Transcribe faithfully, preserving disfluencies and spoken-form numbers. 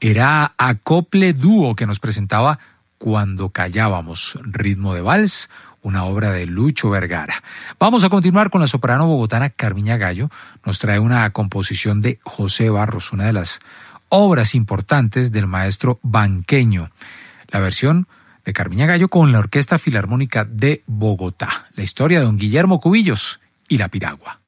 era Acople Dúo, que nos presentaba Cuando callábamos, ritmo de vals, una obra de Lucho Vergara. Vamos a continuar con la soprano bogotana Carmiña Gallo. Nos trae una composición de José Barros, una de las obras importantes del maestro banqueño. La versión de Carmiña Gallo con la Orquesta Filarmónica de Bogotá. La historia de don Guillermo Cubillos y la piragua.